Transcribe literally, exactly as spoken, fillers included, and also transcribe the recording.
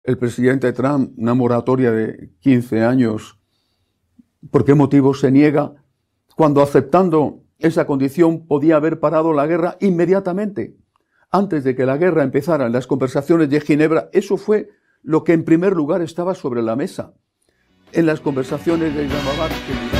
el presidente Trump una moratoria de quince años. ¿Por qué motivo se niega cuando, aceptando esa condición, podía haber parado la guerra inmediatamente? Antes de que la guerra empezara, en las conversaciones de Ginebra, eso fue lo que en primer lugar estaba sobre la mesa. En las conversaciones de Islamabad, que